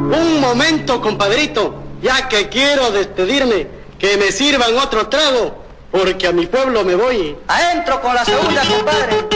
Un momento, compadrito, ya que quiero despedirme, que me sirvan otro trago, porque a mi pueblo me voy. Adentro con la segunda, compadre.